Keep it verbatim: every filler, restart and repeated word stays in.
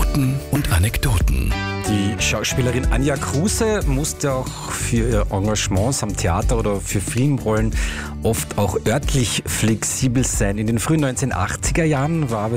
Fakten und Anekdoten. Die Schauspielerin Anja Kruse musste auch für ihr Engagements am Theater oder für Filmrollen oft auch örtlich flexibel sein. In den frühen neunzehnhundertachtziger Jahren war